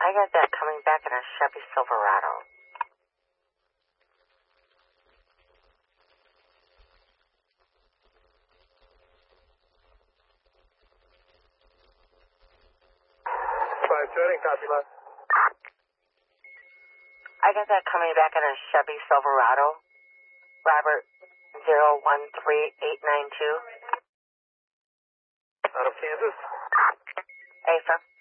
I got that coming back in a Chevy Silverado. Copy that. I got that coming back in a Chevy Silverado. Robert 013892. Out of Kansas? Asa.